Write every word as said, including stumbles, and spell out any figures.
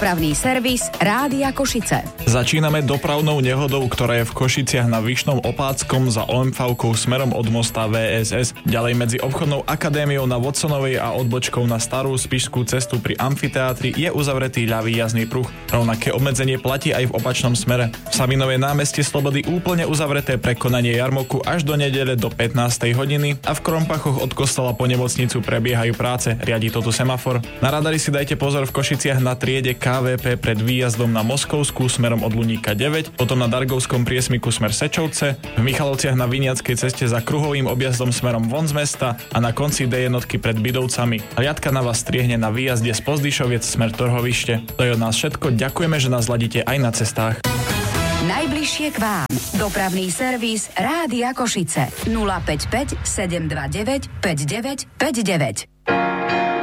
Dopravný servis Rádia Košice. Začíname dopravnou nehodou, ktorá je v Košiciach na Vyšnom Opáckom za ó em vé-kou smerom od mosta vé es es. Ďalej medzi obchodnou akadémiou na Watsonovej a odbočkou na Starú Spišskú cestu pri amfiteátri je uzavretý ľavý jazdný pruh. Rovnaké obmedzenie platí aj v opačnom smere. V Savinovej námestie Slobody úplne uzavreté prekonanie jarmoku až do nedele do pätnástej hodiny a v Krompachoch od kostola po nemocnicu prebiehajú práce, riadi to tu semafor. Na radari si dajte pozor v Košiciach na triede ká vé pé pred výjazdom na Moskovskú smerom od Luníka deväť, potom na Dargovskom priesmiku smer Sečovce, v Michalovciach na Viniackej ceste za kruhovým objazdom smerom von z mesta a na konci dé jednotky pred Bidovcami. Riadka na vás striehne na výjazde z Pozdyšoviec smer Torhovište. To je od nás všetko, ďakujeme, že nás ladíte aj na cestách. Najbližšie k vám. Dopravný servis Rádia Košice. nula päť päť sedem dva deväť päť deväť päť deväť.